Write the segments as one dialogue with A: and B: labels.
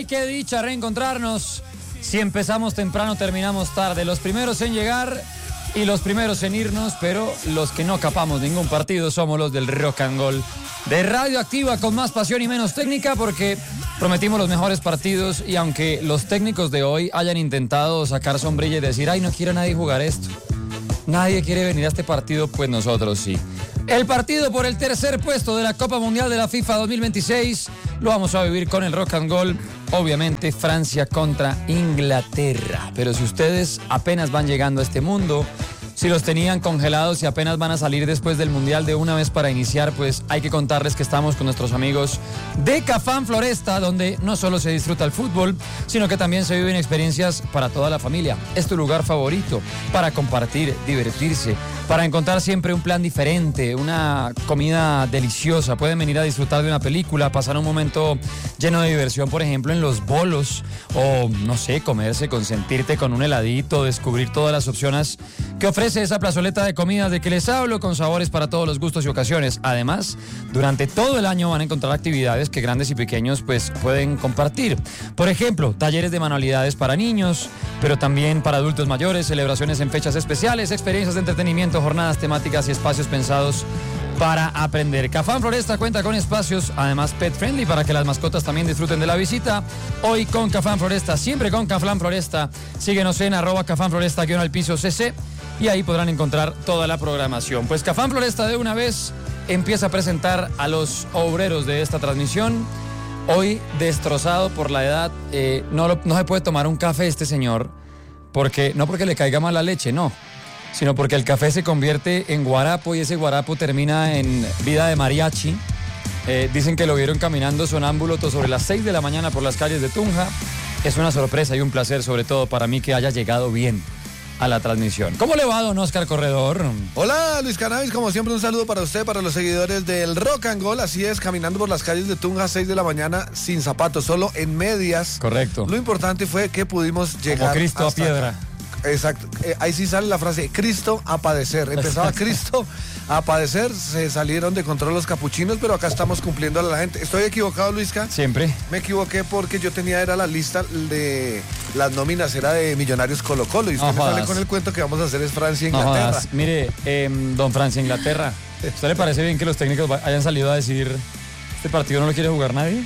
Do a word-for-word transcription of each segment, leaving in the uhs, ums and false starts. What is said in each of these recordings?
A: qué dicha reencontrarnos. Si empezamos temprano, terminamos tarde. Los primeros en llegar y los primeros en irnos, pero los que no capamos ningún partido somos los del Rock and Gold de Radio Activa, con más pasión y menos técnica, porque prometimos los mejores partidos. Y aunque los técnicos de hoy hayan intentado sacar sombrilla y decir, ay, no quiere nadie jugar esto, nadie quiere venir a este partido, pues nosotros sí. El partido por el tercer puesto de la Copa Mundial de la FIFA dos mil veintiséis lo vamos a vivir con el Rock and Gold. Obviamente Francia contra Inglaterra. Pero si ustedes apenas van llegando a este mundo, si los tenían congelados y apenas van a salir después del Mundial de una vez para iniciar, pues hay que contarles que estamos con nuestros amigos de Cafam Floresta, donde no solo se disfruta el fútbol, sino que también se viven experiencias para toda la familia. Es tu lugar favorito para compartir, divertirse, para encontrar siempre un plan diferente, una comida deliciosa. Pueden venir a disfrutar de una película, pasar un momento lleno de diversión, por ejemplo, en los bolos, o no sé, comerse, consentirte con un heladito, descubrir todas las opciones que ofrece esa plazoleta de comidas de que les hablo, con sabores para todos los gustos y ocasiones. Además, durante todo el año van a encontrar actividades que grandes y pequeños pues pueden compartir. Por ejemplo, talleres de manualidades para niños, pero también para adultos mayores, celebraciones en fechas especiales, experiencias de entretenimiento, jornadas temáticas y espacios pensados para aprender. Cafam Floresta cuenta con espacios, además pet friendly, para que las mascotas también disfruten de la visita. Hoy con Cafam Floresta, siempre con Cafam Floresta. Síguenos en arroba Cafam Floresta guión al piso C C y ahí podrán encontrar toda la programación. Pues Cafam Floresta de una vez empieza a presentar a los obreros de esta transmisión. Hoy destrozado por la edad, eh, no, lo, no se puede tomar un café este señor, porque no porque le caiga mal la leche, no, sino porque el café se convierte en guarapo y ese guarapo termina en vida de mariachi. Eh, dicen que lo vieron caminando sonámbulo sobre las seis de la mañana por las calles de Tunja. Es una sorpresa y un placer, sobre todo para mí, que haya llegado bien a la transmisión. ¿Cómo le va, don Oscar Corredor?
B: Hola, Luis Cannabis, como siempre un saludo para usted, para los seguidores del Rock and Gold. Así es, caminando por las calles de Tunja a seis de la mañana sin zapatos, solo en medias.
A: Correcto.
B: Lo importante fue que pudimos llegar
A: como Cristo a piedra.
B: Acá. Exacto, eh, ahí sí sale la frase, Cristo a padecer. Empezaba Cristo a padecer, se salieron de control los capuchinos, pero acá estamos cumpliendo a la gente. ¿Estoy equivocado, Luisca?
A: Siempre.
B: Me equivoqué porque yo tenía, era la lista de las nóminas, era de Millonarios Colo Colo, y usted no me sale con el cuento que vamos a hacer es Francia e Inglaterra.
A: No, mire, eh, don Francia Inglaterra, ¿usted le parece bien que los técnicos hayan salido a decir, este partido no lo quiere jugar nadie?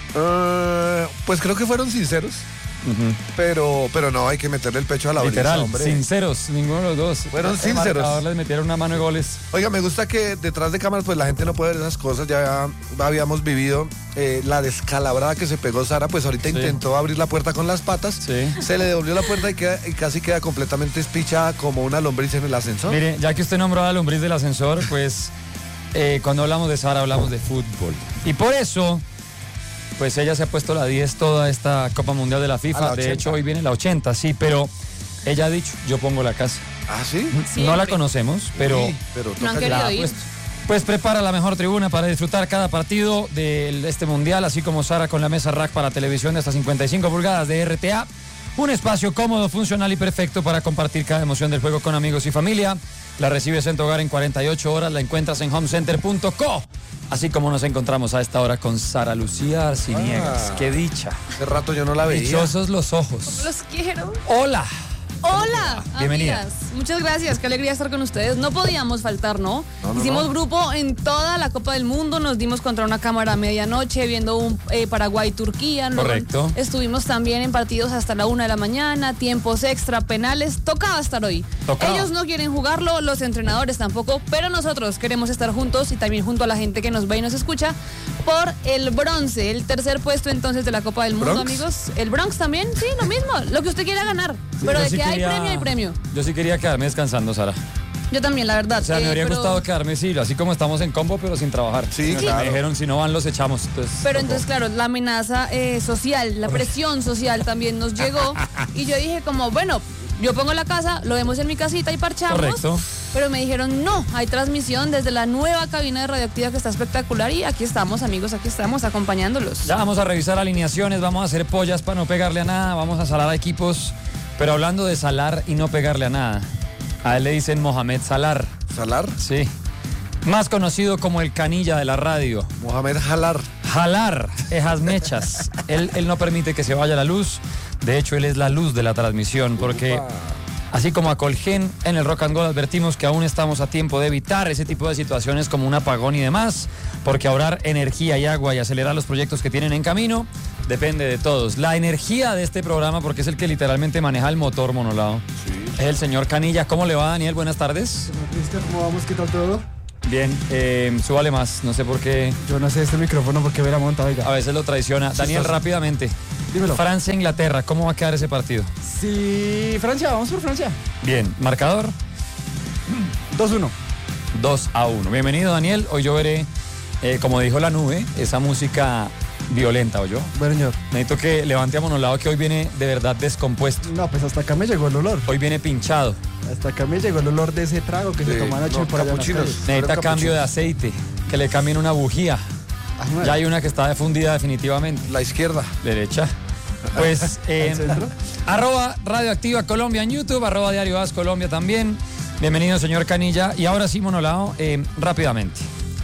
B: Uh, pues creo que fueron sinceros. Uh-huh. Pero, pero no, hay que meterle el pecho a la
A: literal,
B: brisa, hombre.
A: Sinceros, ninguno de los dos.
B: Fueron sinceros.
A: Les metieron una mano de goles.
B: Oiga, me gusta que detrás de cámaras pues la gente no puede ver esas cosas. Ya habíamos vivido eh, la descalabrada que se pegó Sara, pues ahorita sí. Intentó abrir la puerta con las patas, sí. Se le devolvió la puerta y, queda, y casi queda completamente espichada como una lombriz en el ascensor.
A: Mire, ya que usted nombró a la lombriz del ascensor, pues eh, cuando hablamos de Sara hablamos de fútbol. Y por eso, pues ella se ha puesto la diez toda esta Copa Mundial de la FIFA. De hecho, hoy viene la ochenta, sí, pero ella ha dicho, yo pongo la casa.
B: ¿Ah, sí?
A: Siempre. No la conocemos, pero,
B: sí, pero
C: no han querido ir.
A: Pues, pues prepara la mejor tribuna para disfrutar cada partido de este Mundial, así como Sara con la mesa rack para televisión de hasta cincuenta y cinco pulgadas de R T A. Un espacio cómodo, funcional y perfecto para compartir cada emoción del juego con amigos y familia. La recibes en tu hogar en cuarenta y ocho horas, la encuentras en home center punto co. Así como nos encontramos a esta hora con Sara Lucía Arciniegas. Ah, ¡qué dicha!
B: Hace rato yo no la veía.
A: Dichosos los ojos.
C: Los quiero.
A: ¡Hola!
C: Hola,
A: bienvenida.
C: Amigas. Muchas gracias, qué alegría estar con ustedes. No podíamos faltar, ¿no? no, no Hicimos no. grupo en toda la Copa del Mundo, nos dimos contra una cámara a medianoche viendo un eh, Paraguay-Turquía. ¿no?
A: Correcto.
C: Estuvimos también en partidos hasta la una de la mañana, tiempos extra, penales. Tocaba estar hoy.
A: Tocaba.
C: Ellos no quieren jugarlo, los entrenadores tampoco, pero nosotros queremos estar juntos y también junto a la gente que nos ve y nos escucha por el bronce, el tercer puesto entonces de la Copa del Mundo,
B: ¿Bronx?
C: Amigos. El Bronx también, sí, lo mismo, lo que usted quiera ganar, sí, pero de sí que quería... hay premio, hay premio.
A: Yo sí quería quedarme descansando, Sara.
C: Yo también, la verdad.
A: O sea,
C: eh,
A: me habría
C: pero...
A: gustado quedarme, sí, así como estamos en combo, pero sin trabajar.
B: Sí,
A: sí.
B: claro.
A: Me dijeron, si no van, los echamos. Entonces,
C: pero
A: no
C: entonces,
A: puedo.
C: claro, la amenaza eh, social, la presión social también nos llegó. Y yo dije como, bueno, yo pongo la casa, lo vemos en mi casita y parchamos.
A: Correcto.
C: Pero me dijeron, no, hay transmisión desde la nueva cabina de Radioactiva que está espectacular y aquí estamos, amigos, aquí estamos acompañándolos.
A: Ya vamos a revisar alineaciones, vamos a hacer pollas para no pegarle a nada, vamos a salar a equipos. Pero hablando de salar y no pegarle a nada, a él le dicen Mohamed Salar.
B: ¿Salar?
A: Sí. más conocido como el canilla de la radio.
B: Mohamed Jalar.
A: Jalar, esas mechas. él, él no permite que se vaya la luz. De hecho, él es la luz de la transmisión, porque así como a Colgen, en el Rock and Gold advertimos que aún estamos a tiempo de evitar ese tipo de situaciones como un apagón y demás, porque ahorrar energía y agua y acelerar los proyectos que tienen en camino depende de todos. La energía de este programa, porque es el que literalmente maneja el motor, Monolao, sí. Es el señor Canilla. ¿Cómo le va, Daniel? Buenas tardes.
D: Cristian, ¿cómo vamos? ¿Qué tal todo?
A: Bien, eh, súbale más, no sé por qué.
D: Yo no sé este micrófono porque me la monta, oiga.
A: A veces lo traiciona. Sí, Daniel, estás... rápidamente.
D: Dímelo.
A: Francia-Inglaterra, ¿cómo va a quedar ese partido?
D: Sí, Francia, vamos por Francia.
A: Bien, marcador.
D: dos uno.
A: dos a uno. Bienvenido, Daniel. Hoy yo veré, eh, como dijo la nube, esa música violenta, ¿o yo?
D: Bueno, señor.
A: Necesito que levante a Monolao, que hoy viene de verdad descompuesto.
D: No, pues hasta acá me llegó el olor.
A: Hoy viene pinchado.
D: Hasta acá me llegó el olor de ese trago que sí, se toma anoche no, por allá.
A: Necesita cambio de aceite, que le cambien una bujía. Ah, ya hay una que está fundida definitivamente.
B: La izquierda.
A: Derecha. Pues, eh, arroba Radioactiva Colombia en YouTube, arroba Diario As Colombia también. Bienvenido, señor Canilla. Y ahora sí, Monolao, eh, rápidamente.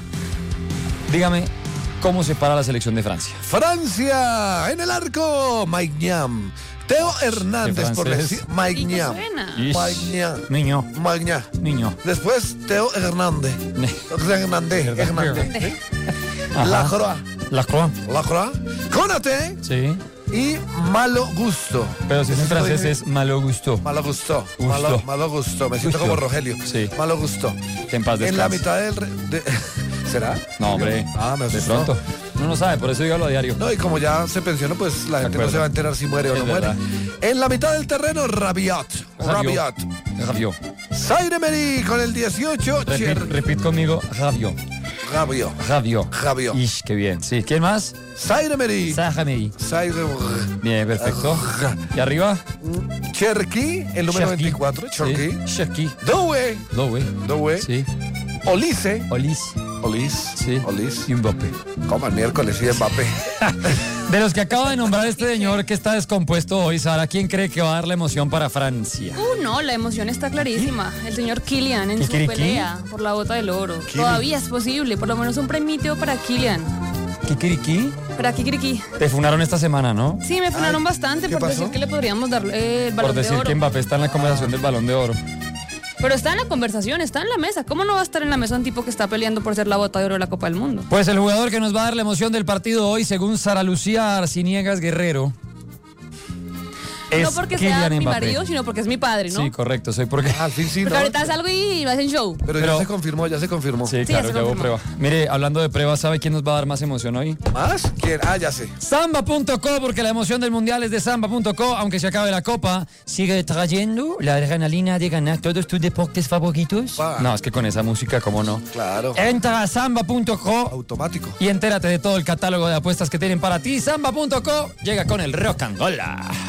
A: Dígame, ¿cómo se para la selección de Francia?
B: Francia, en el arco, Maignan. Teo Hernández, por decir Maignan. Maignan.
A: Niño.
B: Maignan.
A: Niño.
B: Después, Teo Hernández. Hernández. Hernández. Lacroix.
A: Lacroix.
B: Lacroix. Konaté.
A: Sí.
B: Y Malo Gusto.
A: Pero si es en francés es Malo Gusto.
B: Malo Gusto.
A: Gusto.
B: Malo, malo Gusto. Me siento
A: Gusto.
B: como Rogelio.
A: Sí.
B: Malo Gusto.
A: Que en paz descanse.
B: En la mitad del... Re... De... ¿Será?
A: No, hombre.
B: Ah, me
A: de pronto. No lo sabe, por eso dígalo a diario.
B: No, y como ya se pensionó, pues la gente no se va a enterar si muere o
A: es
B: no
A: verdad.
B: muere. En la mitad del terreno, Rabiot. Rabiot.
A: Rabiot.
B: Zaire Emery con el dieciocho.
A: Repit,
B: Cher...
A: repit conmigo, Rabiot.
B: Rabiot.
A: Rabiot.
B: Rabiot.
A: Ish, qué bien. Sí, ¿quién más?
B: Zaire Emery.
A: Zaire Emery.
B: Zaire...
A: Bien, perfecto. ¿Y arriba?
B: Cherki, el número
A: Cherki.
B: veinticuatro. Cherki.
A: Sí. Cherki.
B: Doué.
A: Doué.
B: Doué.
A: Sí.
B: Olise.
A: Olis.
B: Olis.
A: Sí.
B: Olis.
A: Y Mbappé.
B: Como el miércoles y Mbappé.
A: De los que acaba de nombrar este señor que está descompuesto hoy, Sara, ¿quién cree que va a dar la emoción para Francia?
C: Uh, no, la emoción está clarísima. El señor Kylian en su
A: ¿Kikiriki?
C: pelea por la bota del oro.
B: ¿Kikiriki?
C: Todavía es posible, por lo menos un premio para Kylian.
A: ¿Kikiriki?
C: Para Kikiriki.
A: Te funaron esta semana, ¿no?
C: Sí, me funaron
B: Ay,
C: bastante
B: ¿qué
C: por
B: pasó?
C: decir que le podríamos dar eh, el balón
A: Por decir
C: de oro.
A: que Mbappé está en la conversación del Balón de Oro.
C: Pero está en la conversación, está en la mesa. ¿Cómo no va a estar en la mesa un tipo que está peleando por ser la bota de oro de la Copa del Mundo?
A: Pues el jugador que nos va a dar la emoción del partido hoy, según Sara Lucía Arciniegas Guerrero, es
C: No porque
A: Kylian
C: sea mi
A: Mbappé.
C: marido, sino porque es mi padre, ¿no?
A: Sí, correcto, soy porque...
B: Al fin sí,
C: Porque
B: ¿no?
C: ahorita salgo y lo hacen show.
B: Pero,
A: Pero-
B: ya se confirmó, ya se confirmó.
A: Sí,
C: ya
A: claro,
C: se
A: ya hubo
C: confirmó.
A: prueba. Mire, hablando de pruebas, ¿sabe quién nos va a dar más emoción hoy?
B: ¿Más? ¿Quién? Ah, ya sé.
A: Samba punto co, porque la emoción del Mundial es de Samba punto co, aunque se acabe la Copa, sigue trayendo la adrenalina de ganar todos tus deportes favoritos.
B: Pa.
A: No, es que con esa música, ¿cómo no?
B: Claro.
A: Entra a Samba punto co
B: Automático.
A: y entérate de todo el catálogo de apuestas que tienen para ti. Samba punto co llega con el Rock and Roll.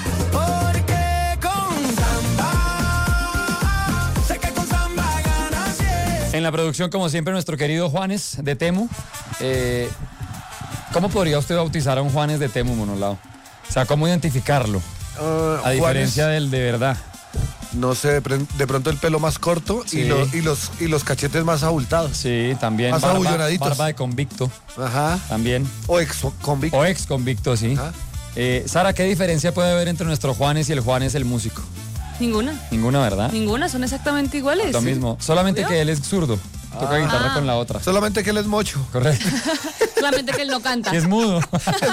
A: En la producción, como siempre, nuestro querido Juanes de Temu. Eh, ¿Cómo podría usted bautizar a un Juanes de Temu, Monolao? O sea, ¿cómo identificarlo?
B: Uh,
A: A diferencia
B: Juanes,
A: del de verdad.
B: no sé, de, pre- de pronto el pelo más corto
A: Sí.
B: y, lo- y, los, y los cachetes más abultados.
A: Sí, también.
B: Más
A: Barba,
B: abullonaditos.
A: barba de convicto,
B: Ajá.
A: también.
B: O ex convicto.
A: O ex convicto, sí.
B: Ajá.
A: Eh, Sara, ¿qué diferencia puede haber entre nuestro Juanes y el Juanes el músico?
C: Ninguna.
A: Ninguna, ¿verdad?
C: Ninguna, son exactamente iguales.
A: Lo mismo. Solamente
C: ¿Obvio?
A: que él es zurdo. Toca guitarra
C: Ah.
A: con la otra.
B: Solamente que él es mocho.
A: Correcto.
C: Solamente que él no canta.
A: Que es mudo.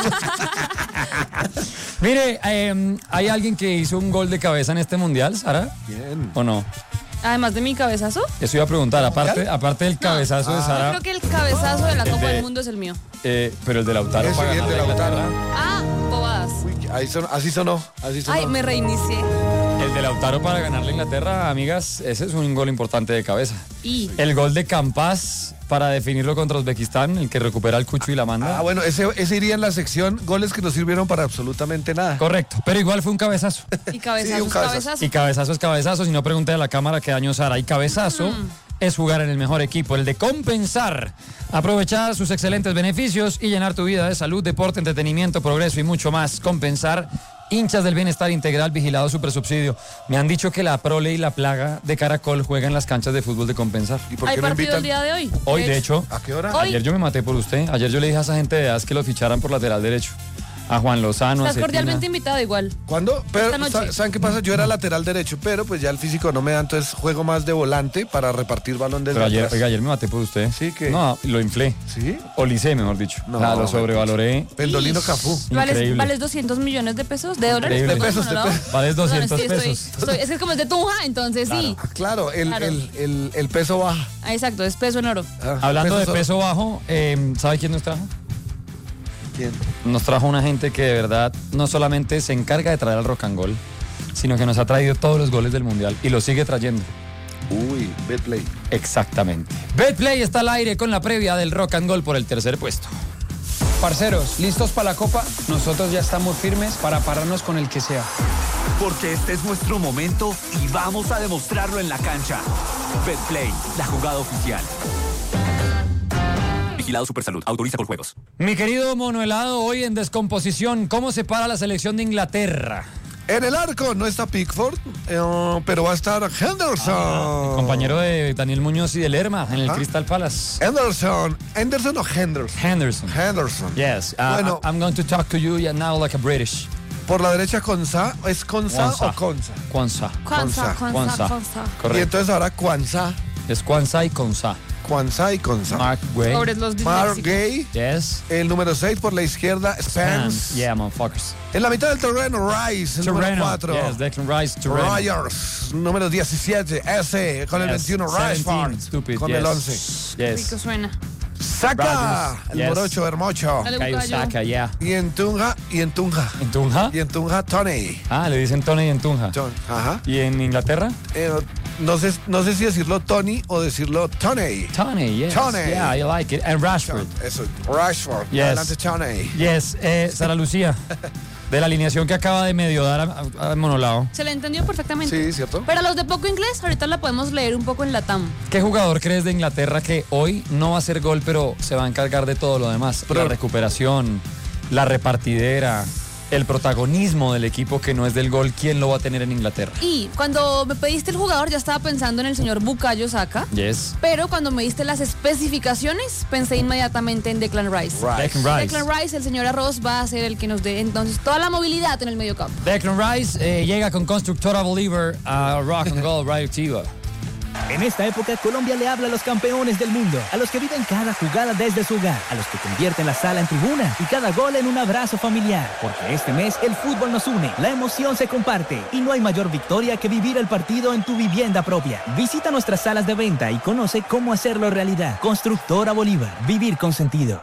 A: Mire, eh, ¿hay alguien que hizo un gol de cabeza en este mundial, Sara?
B: Bien.
A: ¿O no?
C: Además de mi cabezazo.
A: Eso iba a preguntar. Aparte, aparte del cabezazo de
C: Yo
A: Sara,
C: creo que el cabezazo de la
A: El
C: Copa
A: de-
C: del Mundo es el mío.
A: eh, pero el de Lautaro
B: Ese
A: para
B: y el de
A: ganarle a
B: Lautaro.
A: Inglaterra.
C: Ah, bobadas.
B: Uy, ahí son- así sonó. Así sonó.
C: Ay, me reinicié.
A: El de Lautaro para ganarle a Inglaterra, amigas, ese es un gol importante de cabeza.
C: Y
A: El gol de Campas para definirlo contra Uzbekistán, el que recupera el cucho y la manda.
B: Ah, bueno, ese, ese iría en la sección goles que no sirvieron para absolutamente nada.
A: Correcto, pero igual fue un cabezazo.
C: y cabezazo,
B: Sí, un
C: es
B: cabezazo.
C: cabezazo.
A: Y cabezazo es cabezazo, si no pregunté a la cámara qué año Sara. Y cabezazo es jugar en el mejor equipo, el de compensar, aprovechar sus excelentes beneficios y llenar tu vida de salud, deporte, entretenimiento, progreso y mucho más. Compensar hinchas del Bienestar Integral, vigilado Supersubsidio. Me han dicho que la prole y la plaga de Caracol juegan en las canchas de fútbol de Compensar.
C: ¿Y por qué ¿Hay no partido invitan? El día de hoy?
A: Hoy, de hecho.
B: ¿A qué hora?
A: Ayer yo me maté por usted. Ayer yo le dije a esa gente de A S que lo ficharan por lateral derecho. A Juan Lozano,
C: Estás
A: a
C: cordialmente invitado igual.
B: ¿Cuándo? Pero, ¿saben qué pasa? Yo era lateral derecho, pero pues ya el físico no me da, entonces juego más de volante para repartir balón desde
A: Pero ayer,
B: atrás.
A: oiga, ayer me maté por usted.
B: Sí, que.
A: No, lo inflé.
B: ¿Sí?
A: O licé, mejor dicho.
B: No,
A: Nada, lo sobrevaloré.
B: Pendolino Cafú.
C: ¿Vales, ¿Vales doscientos millones de pesos? ¿De dólares?
B: De pesos, de pesos.
A: Vales doscientos
C: Perdón, sí,
A: pesos.
C: Estoy, estoy, es que como es de Tunja, entonces
A: claro.
C: sí.
B: Ah, claro, el,
C: claro.
B: El, el, el peso baja.
C: Ah, exacto, es peso en oro.
B: Ah,
A: Hablando
B: peso
A: de peso solo. bajo, eh, ¿sabe quién nos trajo?
B: ¿Quién?
A: Nos trajo una gente que de verdad no solamente se encarga de traer al Rock and Gold, sino que nos ha traído todos los goles del Mundial y lo sigue trayendo.
B: Uy, Betplay.
A: Exactamente. Betplay está al aire con la previa del Rock and Gold por el tercer puesto.
D: Parceros, ¿listos para la Copa? Nosotros ya estamos firmes para pararnos con el que sea.
E: Porque este es nuestro momento y vamos a demostrarlo en la cancha. Betplay, la jugada oficial. Vigilado Supersalud. Autoriza por juegos.
A: Mi querido Mono Helado, hoy en descomposición, ¿cómo se para la selección de Inglaterra?
B: En el arco no está Pickford, eh, pero va a estar Henderson.
A: Ah, compañero de Daniel Muñoz y de Lerma en el
B: ¿Ah?
A: Crystal Palace.
B: Henderson. ¿Henderson o Henderson?
A: Henderson.
B: Henderson.
A: Yes. Uh,
B: bueno,
A: I'm going to talk to you now like a British.
B: Por la derecha Konsa, ¿es Konsa o Konsa?
A: Kwanza.
C: Kwanza, Kwanza, Kwanza.
B: Y entonces ahora Kwanza.
A: Es Kwanza y Konsa.
B: Kwanza y Konsa.
A: Mark Gay.
C: Pobres los
B: Mark Gay.
A: Yes.
B: El número seis por la izquierda, Spence.
A: Yeah, motherfuckers.
B: En la mitad del terreno, Rice, el
A: Terreno.
B: número cuatro.
A: Yes, Declan Rice, Terreno.
B: Rogers, número diecisiete, ese, con el
A: Yes,
B: veintiuno, Rashford,
A: stupid,
B: con
A: yes.
B: el once.
A: Yes.
C: Rico suena.
B: Saka,
A: Rogers,
B: el
A: yes.
B: morocho, hermocho.
C: Dale,
A: Cayo
C: Bucayo.
A: Saka, yeah.
B: Y en Tunja, y en Tunja.
A: ¿En Tunja?
B: Y en Tunja, Tony.
A: Ah, le dicen Tony en Tunja.
B: John, ajá.
A: ¿Y en Inglaterra?
B: Eh, no, sé, no sé si decirlo Tony o decirlo Tony.
A: Tony, yes.
B: Tony.
A: Yeah, I like it. And Rashford.
B: Eso, Rashford.
A: Yes.
B: Adelante, Tony.
A: Yes, eh, Sara Lucía. De la alineación que acaba de medio dar a, a, a Monolao.
C: Se le entendió perfectamente.
B: Sí, ¿cierto?
C: Pero a los de poco inglés, ahorita la podemos leer un poco en latam.
A: ¿Qué jugador crees de Inglaterra que hoy no va a hacer gol, pero se va a encargar de todo lo demás?
B: Pero,
A: la recuperación, la repartidera, el protagonismo del equipo que no es del gol, ¿quién lo va a tener en Inglaterra?
C: Y cuando me pediste el jugador, ya estaba pensando en el señor Bukayo Saka.
A: Yes.
C: Pero cuando me diste las especificaciones, pensé inmediatamente en Declan Rice.
B: Rice.
A: Declan Rice.
C: Declan Rice, el señor Arroz, va a ser el que nos dé entonces toda la movilidad en el medio campo.
A: Declan Rice eh, llega con Constructora Believer a Rock and Gold Radioactiva.
F: En esta época, Colombia le habla a los campeones del mundo, a los que viven cada jugada desde su hogar, a los que convierten la sala en tribuna y cada gol en un abrazo familiar. Porque este mes el fútbol nos une, la emoción se comparte y no hay mayor victoria que vivir el partido en tu vivienda propia. Visita nuestras salas de venta y conoce cómo hacerlo realidad. Constructora Bolívar, vivir con sentido.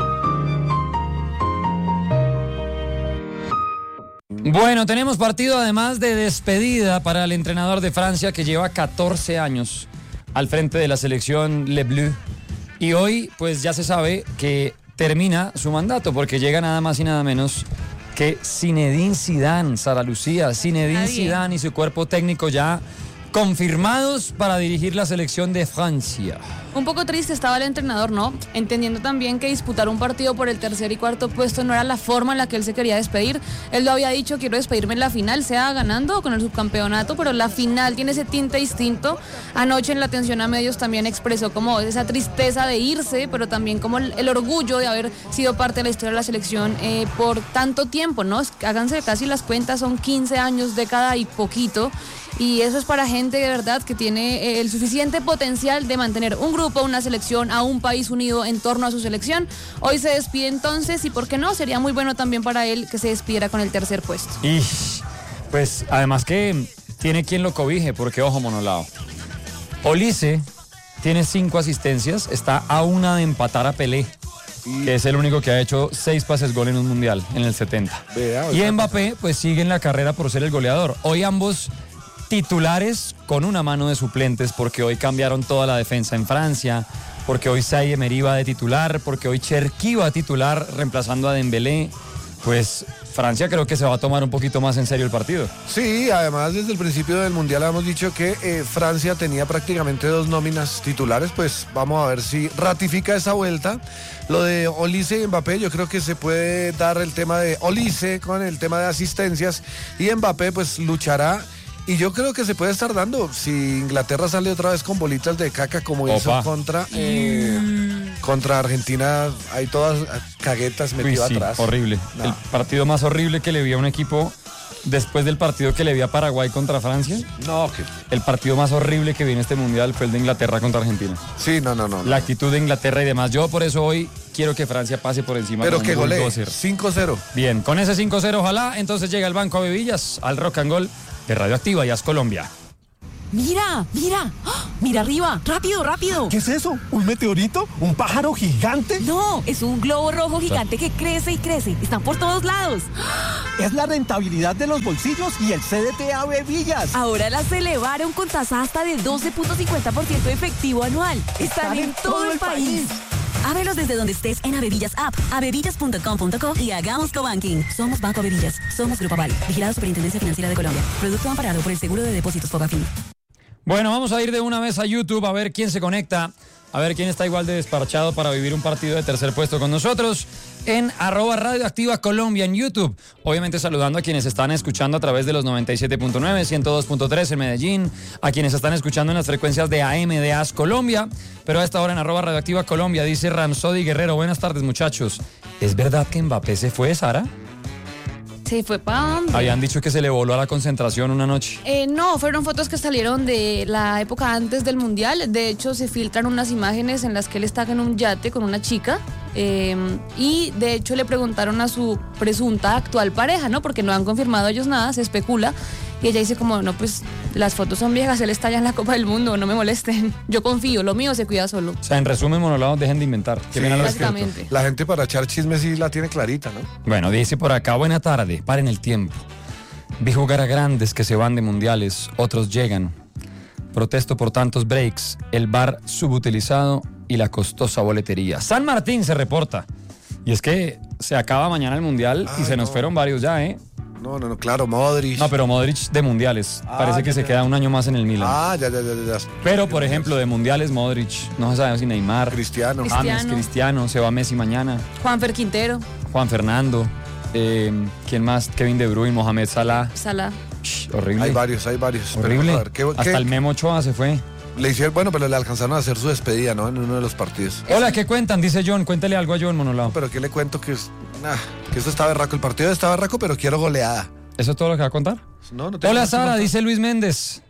A: Bueno, tenemos partido además de despedida para el entrenador de Francia que lleva catorce años al frente de la selección Le Bleu. Y hoy pues ya se sabe que termina su mandato porque llega nada más y nada menos que Zinedine Zidane, Sara Lucía. Zinedine
C: Nadie.
A: Zidane y su cuerpo técnico ya confirmados para dirigir la selección de Francia.
C: Un poco triste estaba el entrenador, ¿no? Entendiendo también que disputar un partido por el tercer y cuarto puesto no era la forma en la que él se quería despedir. Él lo había dicho, quiero despedirme en la final, sea ganando o con el subcampeonato, pero la final tiene ese tinte distinto. Anoche en la atención a medios también expresó como esa tristeza de irse, pero también como el, el orgullo de haber sido parte de la historia de la selección eh, por tanto tiempo, ¿no? Háganse casi las cuentas, son quince años, década y poquito. Y eso es para gente de verdad que tiene eh, el suficiente potencial de mantener un grupo, una selección, a un país unido en torno a su selección. Hoy se despide entonces y por qué no, sería muy bueno también para él que se despidiera con el tercer puesto.
A: Y pues además que tiene quien lo cobije, porque ojo Monolao. Olise tiene cinco asistencias, está a una de empatar a Pelé, que es el único que ha hecho seis pases gol en un mundial en el setenta.
B: Vea,
A: Y Mbappé pues sigue en la carrera por ser el goleador. Hoy ambos titulares con una mano de suplentes porque hoy cambiaron toda la defensa en Francia, porque hoy Zaïre Emery va de titular, porque hoy Cherki va a titular reemplazando a Dembélé. Pues Francia creo que se va a tomar un poquito más en serio el partido.
B: Sí, además desde el principio del Mundial habíamos dicho que eh, Francia tenía prácticamente dos nóminas titulares, pues vamos a ver si ratifica esa vuelta. Lo de Olise y Mbappé, yo creo que se puede dar el tema de Olise con el tema de asistencias y Mbappé pues luchará. Y yo creo que se puede estar dando si Inglaterra sale otra vez con bolitas de caca como
A: Opa.
B: hizo contra eh, contra Argentina. Hay todas caguetas metidas
A: Uy, sí,
B: atrás.
A: horrible.
B: No.
A: El partido más horrible que le vi a un equipo después del partido que le vi a Paraguay contra Francia.
B: No, que
A: El partido más horrible que vi en este mundial fue el de Inglaterra contra Argentina.
B: sí, no, no, no. no.
A: La actitud de Inglaterra y demás. Yo por eso hoy quiero que Francia pase por encima.
B: Pero
A: con
B: que
A: un gol
B: golee
A: dos cero.
B: cinco cero.
A: Bien, con ese cinco cero ojalá, entonces llega el Banco Bebillas al Rock and Roll de Radioactiva y As Colombia.
G: Mira, mira, ¡ah! Mira arriba, rápido, rápido.
H: ¿Qué es eso? ¿Un meteorito? ¿Un pájaro gigante?
G: No, es un globo rojo gigante que crece y crece. Están por todos lados.
H: Es la rentabilidad de los bolsillos y el C D T A Bebillas.
G: Ahora las elevaron con tasa hasta del doce punto cincuenta por ciento efectivo anual. Están en todo el país. Ábrelos desde donde estés en Abevillas App, abevillas punto com punto co y hagamos cobanking. Somos Banco Abevillas. Somos Grupo Aval. Vigilado Superintendencia Financiera de Colombia. Producto amparado por el Seguro de Depósitos Fogafín.
A: Bueno, vamos a ir de una vez a YouTube a ver quién se conecta, a ver quién está igual de desparchado para vivir un partido de tercer puesto con nosotros en arroba Radioactiva Colombia en YouTube. Obviamente saludando a quienes están escuchando a través de los noventa y siete punto nueve, ciento dos punto tres en Medellín, a quienes están escuchando en las frecuencias de A M de As Colombia, pero a esta hora en arroba Radioactiva Colombia dice Ramsody Guerrero, buenas tardes muchachos. ¿Es verdad que Mbappé se fue, Sara?
C: ¿Se fue para dónde?
A: Habían dicho que se le voló a la concentración una noche.
C: Eh, no, fueron fotos que salieron de la época antes del Mundial. De hecho, se filtran unas imágenes en las que él está en un yate con una chica. Eh, y de hecho le preguntaron a su presunta actual pareja, ¿no? Porque no han confirmado ellos nada, se especula. Y ella dice como, no, pues las fotos son viejas, él está ya en la Copa del Mundo, no me molesten. Yo confío, lo mío se cuida solo.
A: O sea, en resumen, monolados, dejen de inventar. Que
B: Sí,
A: viene al respeto.
C: Básicamente.
B: La gente para echar chismes sí la tiene clarita, ¿no?
A: Bueno, dice por acá, buena tarde, paren el tiempo. Vi jugar a grandes que se van de mundiales, otros llegan. Protesto por tantos breaks, el bar subutilizado y la costosa boletería. San Martín se reporta. Y es que se acaba mañana el mundial y
B: Ay,
A: se nos
B: no.
A: fueron varios ya, ¿eh?
B: No, no, no, claro, Modric.
A: No, pero Modric de mundiales.
B: Ah,
A: Parece que
B: ya,
A: se
B: ya.
A: queda un año más en el Milan.
B: Ah, ya, ya, ya, ya. ya.
A: Pero, por ejemplo, de mundiales, Modric, no se sabe si Neymar,
B: Cristiano.
C: Cristiano.
A: James, Cristiano, se va Messi mañana.
C: Juanfer Quintero,
A: Juan Fernando, eh, ¿quién más? Kevin De Bruyne, Mohamed Salah.
C: Salah.
A: Shh, horrible.
B: Hay varios, hay varios. Pero
A: Horrible.
B: vamos a ver, ¿qué-
A: Hasta
B: qué-
A: el Memo Ochoa se fue.
B: Le hicieron, bueno, pero le alcanzaron a hacer su despedida, ¿no? En uno de los partidos.
A: Hola, ¿qué cuentan? Dice John. Cuéntele algo a John Monolao.
B: Pero ¿qué le cuento? Que, es, ah, que esto está berraco. El partido está berraco, pero quiero goleada.
A: ¿Eso es todo lo que va a contar?
B: No, no tengo
A: Hola,
B: más que
A: Sara,
B: contar.
A: dice Luis Méndez.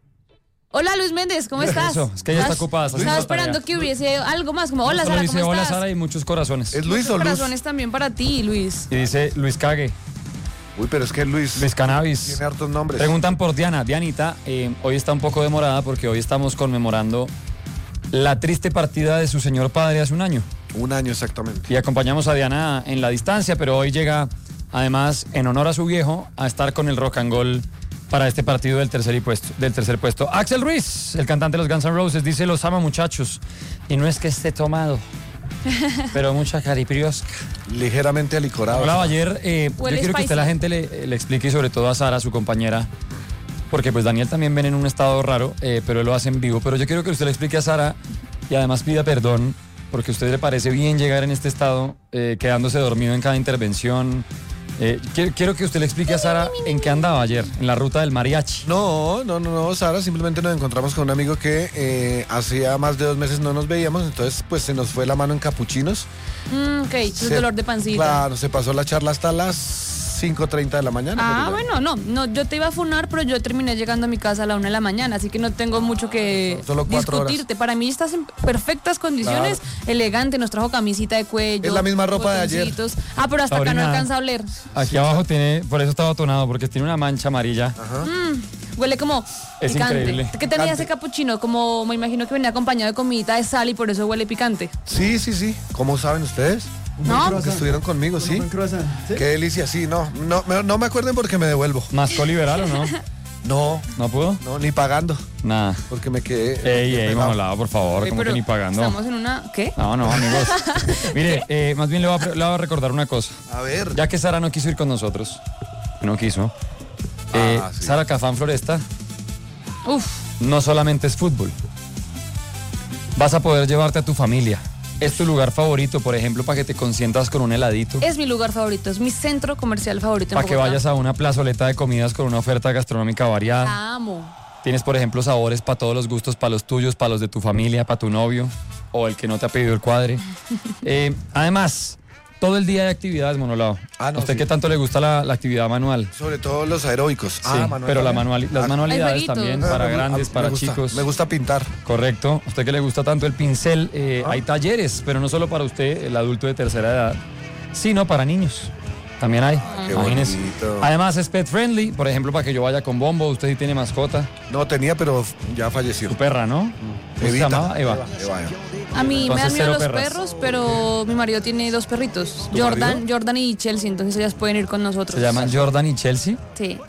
C: Hola Luis Méndez, ¿cómo estás?
A: Eso, es que ella está ocupada, está
C: Estaba
A: haciendo
C: esperando
A: tarea.
C: que hubiese algo más, como hola
A: Solo
C: Sara,
A: dice,
C: ¿cómo
A: hola,
C: estás?
A: Sara, y muchos corazones.
B: ¿Es Luis
C: Muchos
B: o Luz?
C: corazones también para ti, Luis.
A: Y dice Luis Cague,
B: Uy, pero es que Luis
A: Luis Cannabis.
B: tiene hartos nombres.
A: Preguntan por Diana. Dianita, eh, hoy está un poco demorada porque hoy estamos conmemorando la triste partida de su señor padre hace un año.
B: Un año exactamente.
A: Y acompañamos a Diana en la distancia, pero hoy llega, además, en honor a su viejo, a estar con el Rock and Roll para este partido del tercer, y puesto, del tercer puesto. Axel Ruiz, el cantante de los Guns N' Roses, dice, los ama muchachos. Y no es que esté tomado, pero mucha caripriosca.
B: Ligeramente alicorado.
A: Hablaba ayer, eh, yo
C: Huele
A: quiero que usted
C: spicy.
A: a la gente le, le explique, y sobre todo a Sara, su compañera, porque pues Daniel también ven en un estado raro, eh, pero él lo hace en vivo. Pero yo quiero que usted le explique a Sara y además pida perdón, porque a usted le parece bien llegar en este estado, eh, quedándose dormido en cada intervención. Eh, quiero, quiero que usted le explique a Sara en qué andaba ayer, en la ruta del mariachi.
B: No, no, no, no, Sara, simplemente nos encontramos con un amigo que eh, hacía más de dos meses no nos veíamos, entonces pues se nos fue la mano en capuchinos.
C: Mm, ok, es
B: Se-
C: dolor de pancita.
B: Claro, se pasó la charla hasta las cinco treinta de la mañana.
C: Ah,
B: pero ya-
C: bueno, no, no, yo te iba a funar, pero yo terminé llegando a mi casa a la una de la mañana, así que no tengo mucho que
B: Solo cuatro
C: discutirte. Para mí estás en perfectas condiciones, elegante, nos trajo camisita de cuello.
B: Es la misma ropa de ayer.
C: botoncitos. Ah, pero hasta
A: Está
C: acá no
A: orinada.
C: alcanza a oler.
A: Aquí abajo tiene, por eso estaba tonado, porque tiene una mancha amarilla.
C: Huele como
A: Es
C: picante.
A: increíble.
C: ¿Qué tenía
B: Picante.
C: ese capuchino? Como me imagino que venía acompañado de comidita de sal y por eso huele picante.
B: Sí, sí, sí. ¿Cómo saben ustedes?
C: ¿No?
B: Porque estuvieron conmigo, ¿sí?
H: Un croissant, ¿sí?
B: Qué delicia, sí, no, no, me- no me acuerden porque me devuelvo.
A: ¿Masco liberal o no?
B: No.
A: ¿No pudo?
B: No, ni pagando.
A: Nada.
B: Porque me quedé...
A: Ey, ey, Manolao, por favor,
C: Ey,
A: como que
C: pero
A: ni pagando.
C: Estamos en una... ¿Qué?
A: No, no, amigos. Mire, eh, más bien le voy, a, le voy a recordar una cosa.
B: A ver.
A: Ya que Sara no quiso ir con nosotros, no quiso. Eh,
B: Ah, sí.
A: Sara Cafán Floresta
C: Uf,
A: no solamente es fútbol. Vas a poder llevarte a tu familia. Es tu lugar favorito, por ejemplo, para que te consientas con un heladito.
C: es mi lugar favorito, es mi centro comercial favorito en
A: Para que
C: Bogotá.
A: vayas a una plazoleta de comidas con una oferta gastronómica variada.
C: La amo.
A: Tienes, por ejemplo, sabores para todos los gustos, para los tuyos, para los de tu familia, para tu novio o el que no te ha pedido el cuadre. Eh, además, todo el día hay actividades, Manolao.
B: Ah, no,
A: ¿A usted
B: sí.
A: qué tanto le gusta la, la actividad manual?
B: Sobre todo los aeróbicos.
A: Sí,
B: Ah, manual
A: pero la
B: también.
A: manuali- las
B: Ah,
A: manualidades
C: jueguitos.
A: también,
B: Ah,
A: para
B: me gu-
A: grandes,
B: ah,
A: para
B: me gusta,
A: chicos.
B: Me gusta pintar.
A: Correcto. A usted que le gusta tanto el pincel, eh,
B: Ah.
A: hay talleres, pero no solo para usted, el adulto de tercera edad, sino para niños. También hay.
B: qué
A: Imagínese.
B: bonito.
A: Además es pet friendly, por ejemplo, para que yo vaya con Bombo. Usted sí tiene mascota.
B: No tenía, pero ya falleció.
A: Tu perra, ¿no? ¿Cómo se
B: Evita.
A: llamaba? Eva.
B: Eva, Eva.
C: A mí me
A: Entonces,
C: dan miedo
A: cero
C: los
A: perras.
C: perros, pero mi marido tiene dos perritos,
B: ¿Tu
C: Jordan,
B: marido?
C: Jordan y Chelsea, entonces ellas pueden ir con nosotros.
A: Se llaman Jordan y Chelsea.
C: Sí.